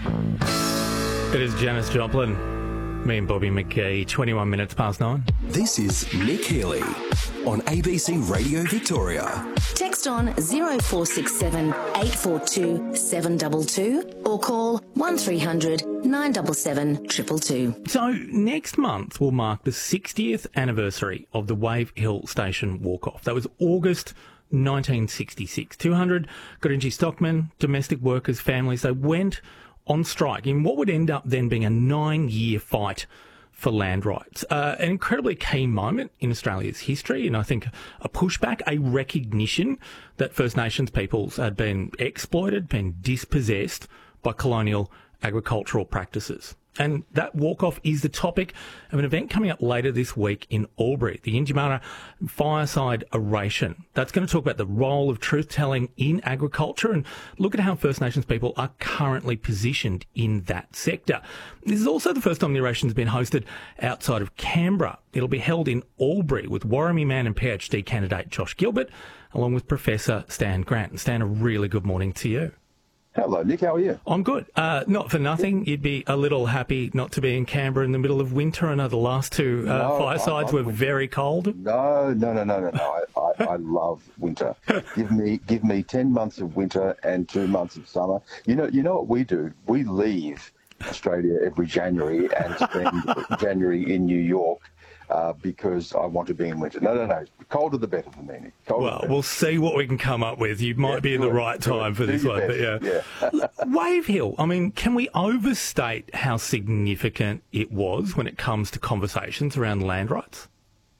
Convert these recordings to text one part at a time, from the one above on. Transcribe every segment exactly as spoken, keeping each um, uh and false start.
It is Janis Joplin. Me and Bobby McGee, twenty-one minutes past nine. This is Nick Healy on A B C Radio Victoria. Text on zero four six seven eight four two seven two two or call one three hundred nine seven seven two two two. So next month will mark the sixtieth anniversary of the Wave Hill Station walk-off. That was August nineteen sixty-six. two hundred Gurindji stockmen, domestic workers, families, they went on strike in what would end up then being a nine-year fight for land rights. Uh, an incredibly key moment in Australia's history, and I think a pushback, a recognition that First Nations peoples had been exploited, been dispossessed by colonial agricultural practices. And that walk-off is the topic of an event coming up later this week in Albury, the Yindyamarra Fireside Oration. That's going to talk about the role of truth-telling in agriculture and look at how First Nations people are currently positioned in that sector. This is also the first time the oration has been hosted outside of Canberra. It'll be held in Albury with Warramie man and PhD candidate Josh Gilbert, along with Professor Stan Grant. And Stan, a really good morning to you. Hello, Nick. How are you? I'm good. Uh, not for nothing, you'd be a little happy not to be in Canberra in the middle of winter. I know the last two uh, no, firesides were winter. very cold. No, no, no, no, no, no. I, I, I love winter. give me, give me ten months of winter and two months of summer. You know, you know what we do? We leave Australia every January and spend January in New York. Uh, because I want to be in winter. No, no, no. Colder the better for me, Nick. Colder well, we'll see what we can come up with. You might yeah, be in the right time for this one. But yeah. yeah. Wave Hill, I mean, can we overstate how significant it was when it comes to conversations around land rights?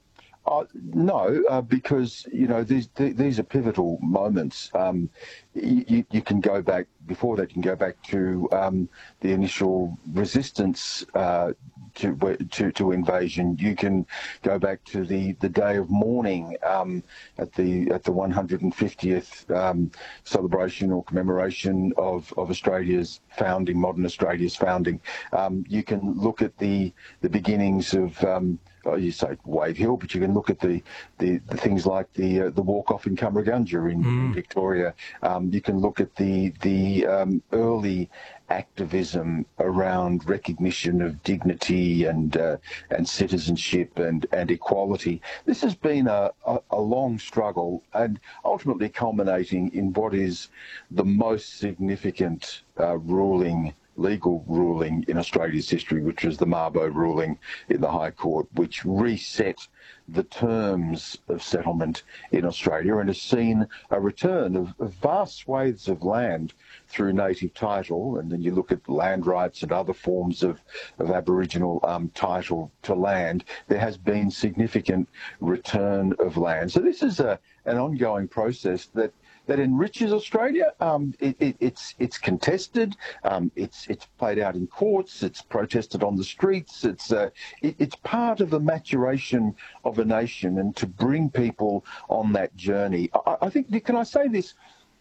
Uh, no, uh, because, you know, these these are pivotal moments. Um, you, you can go back, before that, you can go back to um, the initial resistance uh, to, to to invasion. You can go back to the, the day of mourning um, at the at the one hundred fiftieth um, celebration or commemoration of, of Australia's founding, modern Australia's founding. Um, you can look at the the beginnings of um, oh, you say Wave Hill, but you can look at the, the, the things like the uh, the walk-off in Cumbragunja in, mm. in Victoria. Um, you can look at the the um, early activism around recognition of dignity and uh, and citizenship and, and equality. This has been a, a, a long struggle and ultimately culminating in what is the most significant uh, ruling legal ruling in Australia's history, which was the Mabo ruling in the High Court, which reset the terms of settlement in Australia and has seen a return of, of vast swathes of land through native title. And then you look at land rights and other forms of, of Aboriginal um, title to land, there has been significant return of land. So this is a, an ongoing process that that enriches Australia. Um, it, it, it's it's contested. Um, it's it's played out in courts. It's protested on the streets. It's uh, it, it's part of the maturation of a nation, and to bring people on that journey. I, I think. Can I say this?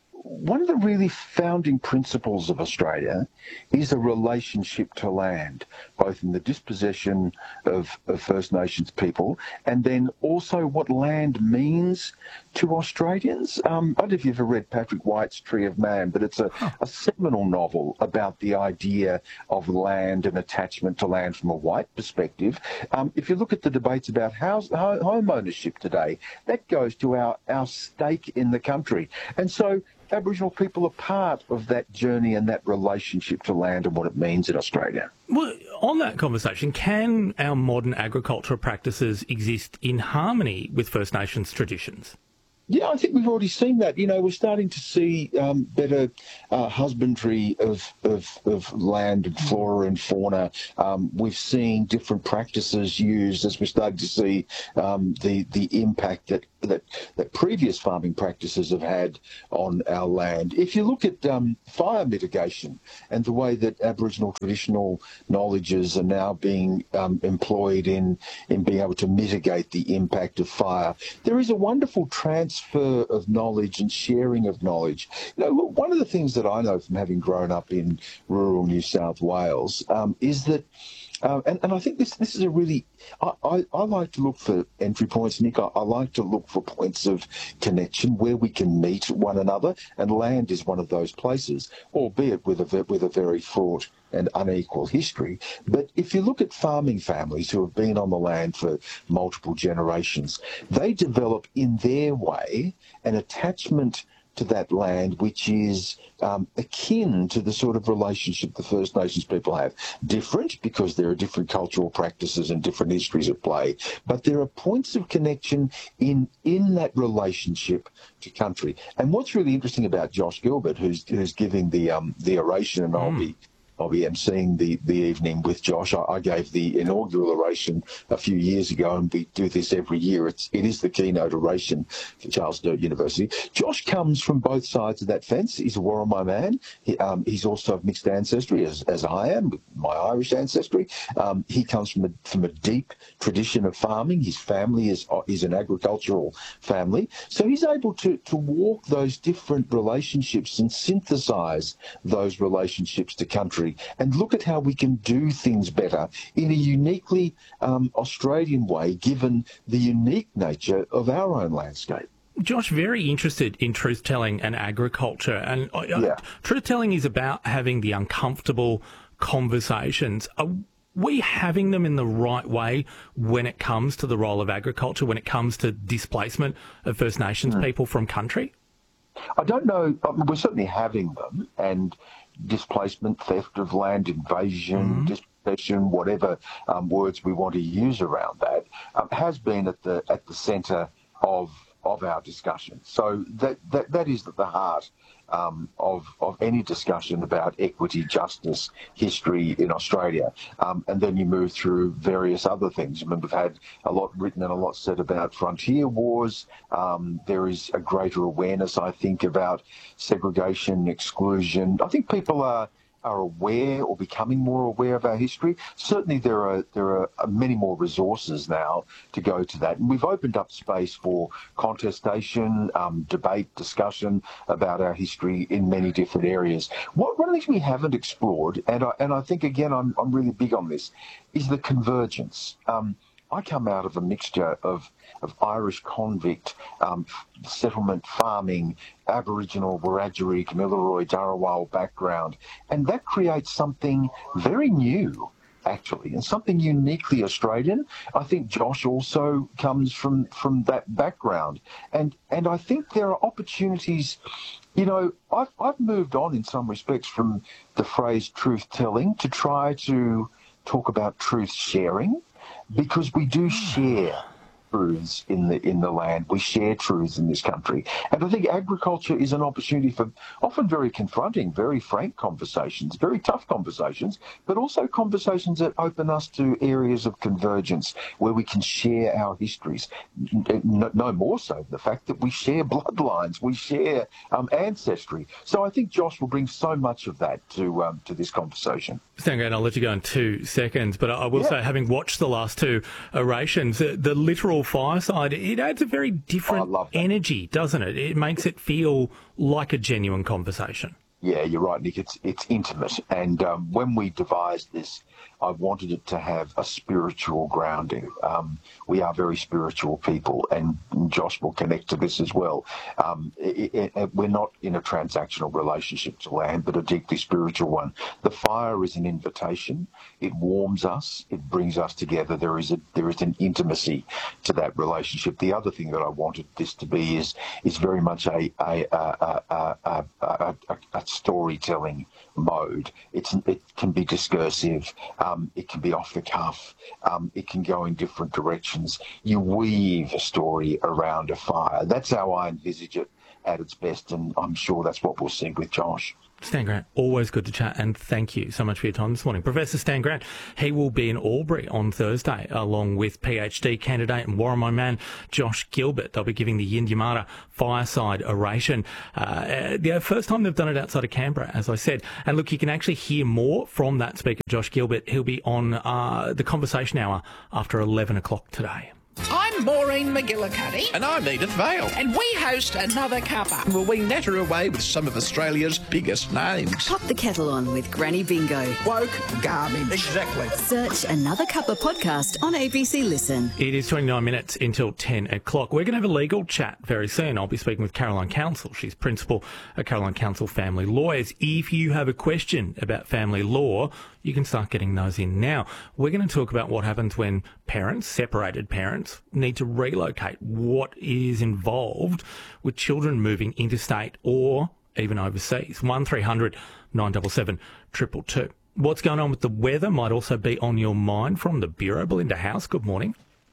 One of the really founding principles of Australia is a relationship to land, both in the dispossession of, of First Nations people and then also what land means to Australians. Um, I don't know if you've ever read Patrick White's Tree of Man, but it's a, a seminal novel about the idea of land and attachment to land from a white perspective. Um, if you look at the debates about house, home ownership today, that goes to our, our stake in the country. And so Aboriginal people are part of that journey and that relationship to land and what it means in Australia. Well, on that conversation, can our modern agricultural practices exist in harmony with First Nations traditions? Yeah, I think we've already seen that. You know, we're starting to see um, better uh, husbandry of, of of land and flora and fauna. Um, we've seen different practices used as we're starting to see um, the the impact that, that that previous farming practices have had on our land. If you look at um, fire mitigation and the way that Aboriginal traditional knowledges are now being um, employed in in being able to mitigate the impact of fire, there is a wonderful transfer of knowledge and sharing of knowledge. You know, look, one of the things that I know from having grown up in rural New South Wales um, is that Um, and, and I think this this is a really, I, I, I like to look for entry points, Nick. I, I like to look for points of connection where we can meet one another, and land is one of those places, albeit with a, with a very fraught and unequal history. But if you look at farming families who have been on the land for multiple generations, they develop in their way an attachment to that land which is um, akin to the sort of relationship the First Nations people have. Different because there are different cultural practices and different histories at play, but there are points of connection in in that relationship to country. And what's really interesting about Josh Gilbert, who's who's giving the um, the oration, and I'll be I'll be emceeing the, the evening with Josh. I, I gave the inaugural oration a few years ago, and we do this every year. It's, it is the keynote oration for Charles Sturt University. Josh comes from both sides of that fence. He's a Worimi man. He, um, he's also of mixed ancestry, as, as I am, with my Irish ancestry. Um, he comes from a, from a deep tradition of farming. His family is, is an agricultural family. So he's able to, to walk those different relationships and synthesize those relationships to country, and look at how we can do things better in a uniquely um, Australian way, given the unique nature of our own landscape. Josh, very interested in truth-telling and agriculture. And uh, Yeah. truth-telling is about having the uncomfortable conversations. Are we having them in the right way when it comes to the role of agriculture, when it comes to displacement of First Nations mm. people from country? I don't know. I mean, we're certainly having them, and displacement, theft of land, invasion, mm-hmm. dispossession, whatever um, words we want to use around that, um, has been at the at the centre of of our discussion. So that that, that is at the heart um, of of any discussion about equity, justice, history in Australia. Um, and then you move through various other things. I mean, we've had a lot written and a lot said about frontier wars. Um, there is a greater awareness, I think, about segregation, exclusion. I think people are are aware or becoming more aware of our history. Certainly there are there are many more resources now to go to that. And we've opened up space for contestation, um, debate, discussion about our history in many different areas. What, one of the things we haven't explored, and I, and I think, again, I'm, I'm really big on this, is the convergence. Um, I come out of a mixture of, of Irish convict, um, settlement farming, Aboriginal, Wiradjuri, Kamilaroi, Dharawal background, and that creates something very new, actually, and something uniquely Australian. I think Josh also comes from, from that background, and and I think there are opportunities. You know, I've, I've moved on in some respects from the phrase truth-telling to try to talk about truth-sharing, because we do share truths in the in the land. We share truths in this country. And I think agriculture is an opportunity for often very confronting, very frank conversations, very tough conversations, but also conversations that open us to areas of convergence where we can share our histories. No, no more so the fact that we share bloodlines, we share um, ancestry. So I think Josh will bring so much of that to um, to this conversation. Stan Grant, I'll let you go in two seconds, but I will yeah. say, having watched the last two orations, the, the literal fireside, it adds a very different oh, energy, doesn't it? It makes it feel like a genuine conversation. Yeah, you're right, Nick. It's it's intimate. And um, when we devised this, I wanted it to have a spiritual grounding. Um, we are very spiritual people, and Josh will connect to this as well. Um, it, it, it, we're not in a transactional relationship to land, but a deeply spiritual one. The fire is an invitation. It warms us. It brings us together. There is a there is an intimacy to that relationship. The other thing that I wanted this to be is is very much a a a a, a, a, a, a storytelling mode. It's it can be discursive. Um, it can be off the cuff. Um, it can go in different directions. You weave a story around a fire. That's how I envisage it at its best, and I'm sure that's what we'll see with Josh. Stan Grant, always good to chat, and thank you so much for your time this morning. Professor Stan Grant, he will be in Albury on Thursday, along with PhD candidate and Worimi man Josh Gilbert. They'll be giving the Yindyamarra fireside oration. Uh, the first time they've done it outside of Canberra, as I said. And look, you can actually hear more from that speaker, Josh Gilbert. He'll be on uh, the Conversation Hour after eleven o'clock today. I'm I'm Maureen McGillicuddy. And I'm Edith Vale. And we host Another Cuppa. Well, we natter away with some of Australia's biggest names. Pop the kettle on with Granny Bingo. Woke garbage. Exactly. Search Another Cuppa podcast on A B C Listen. It is twenty-nine minutes until ten o'clock. We're going to have a legal chat very soon. I'll be speaking with Caroline Council. She's principal at Caroline Council Family Lawyers. If you have a question about family law, you can start getting those in now. We're going to talk about what happens when parents, separated parents, need to relocate. What is involved with children moving interstate or even overseas? one three hundred nine seven seven two two two. What's going on with the weather might also be on your mind from the Bureau. Belinda House, good morning.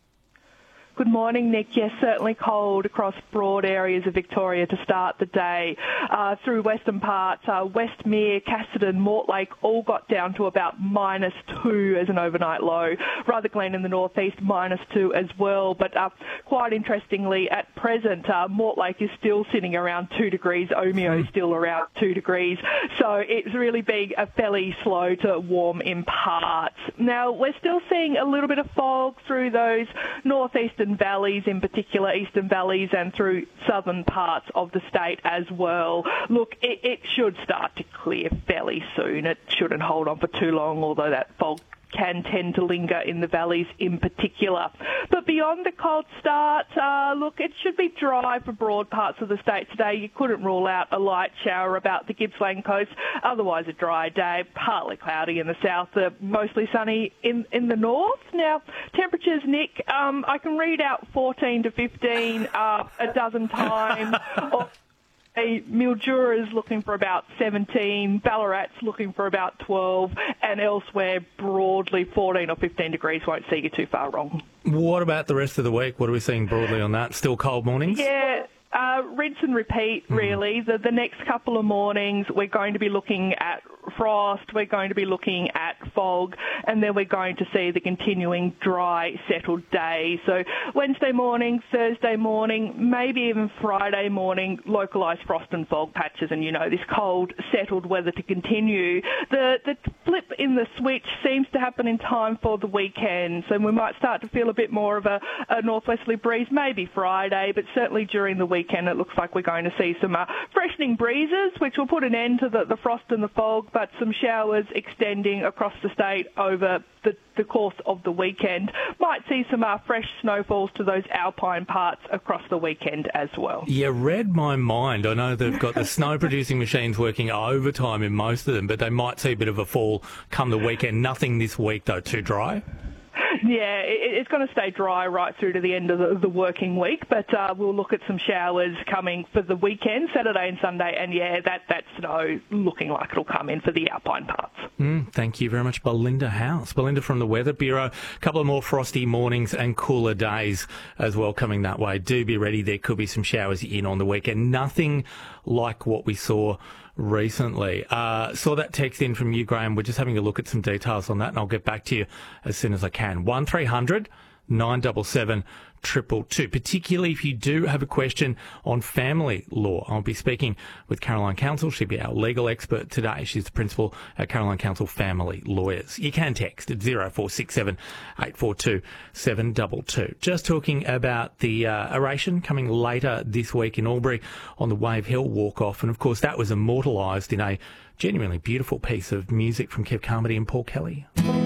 Good morning, Nick. Yes, certainly cold across broad areas of Victoria to start the day. Uh, through western parts, uh, Westmere, Cassidy, Mortlake all got down to about minus two as an overnight low. Rutherglen in the northeast, minus two as well. But uh, quite interestingly, at present, uh, Mortlake is still sitting around two degrees. Omeo is still around two degrees. So it's really being a fairly slow to warm in parts. Now, we're still seeing a little bit of fog through those northeastern valleys, in particular eastern valleys, and through southern parts of the state as well. Look, it, it should start to clear fairly soon. It shouldn't hold on for too long, although that fog can tend to linger in the valleys in particular. But beyond the cold start, uh, look, it should be dry for broad parts of the state today. You couldn't rule out a light shower about the Gippsland coast. Otherwise, a dry day, partly cloudy in the south, uh, mostly sunny in, in the north. Now, temperatures, Nick, um, I can read out fourteen to fifteen uh, a dozen times. or Mildura is looking for about seventeen, Ballarat's looking for about twelve, and elsewhere broadly fourteen or fifteen degrees won't see you too far wrong. What about the rest of the week? What are we seeing broadly on that? Still cold mornings? Yeah. Uh, rinse and repeat, really. Mm. The, the next couple of mornings, we're going to be looking at frost, we're going to be looking at fog, and then we're going to see the continuing dry, settled day. So Wednesday morning, Thursday morning, maybe even Friday morning, localised frost and fog patches, and, you know, this cold, settled weather to continue. The, the flip in the switch seems to happen in time for the weekend, so we might start to feel a bit more of a, a northwesterly breeze, maybe Friday, but certainly during the weekend it looks like we're going to see some uh, freshening breezes, which will put an end to the, the frost and the fog, but some showers extending across the state over the, the course of the weekend. Might see some uh, fresh snowfalls to those alpine parts across the weekend as well. You read my mind. I know they've got the snow-producing machines working overtime in most of them, but they might see a bit of a fall come the weekend. Nothing this week, though, too dry. Yeah, it, it's going to stay dry right through to the end of the, the working week, but uh, we'll look at some showers coming for the weekend, Saturday and Sunday, and yeah, that, that snow looking like it'll come in for the alpine parts. Mm, thank you very much, Belinda House. Belinda from the Weather Bureau. A couple of more frosty mornings and cooler days as well coming that way. Do be ready. There could be some showers in on the weekend. Nothing like what we saw recently. Uh, saw that text in from you, Graham. We're just having a look at some details on that, and I'll get back to you as soon as I can. one three hundred nine seven seven two two two, particularly if you do have a question on family law. I'll be speaking with Caroline Council. She'll be our legal expert today. She's the principal at Caroline Council Family Lawyers. You can text at zero four six seven eight four two seven two two. Just talking about the uh, oration coming later this week in Albury on the Wave Hill walk-off, and of course that was immortalised in a genuinely beautiful piece of music from Kev Carmody and Paul Kelly.